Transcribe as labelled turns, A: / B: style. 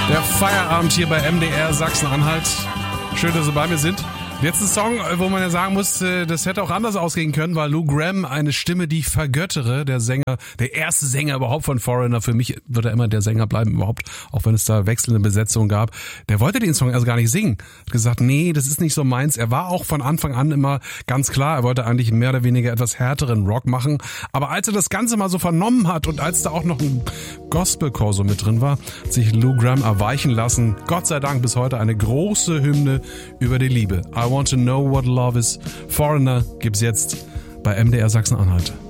A: Der Feierabend hier bei MDR Sachsen-Anhalt. Schön, dass Sie bei mir sind. Jetzt ein Song, wo man ja sagen muss, das hätte auch anders ausgehen können, weil Lou Gramm, eine Stimme, die ich vergöttere, der Sänger, der erste Sänger überhaupt von Foreigner, für mich wird er immer der Sänger bleiben überhaupt, auch wenn es da wechselnde Besetzungen gab, der wollte den Song also gar nicht singen. Hat gesagt, nee, das ist nicht so meins. Er war auch von Anfang an immer ganz klar, er wollte eigentlich mehr oder weniger etwas härteren Rock machen, aber als er das Ganze mal so vernommen hat und als da auch noch ein Gospelchor so mit drin war, hat sich Lou Gramm erweichen lassen. Gott sei Dank bis heute eine große Hymne über die Liebe. I Want to Know What Love Is. Foreigner gibt's jetzt bei MDR Sachsen-Anhalt.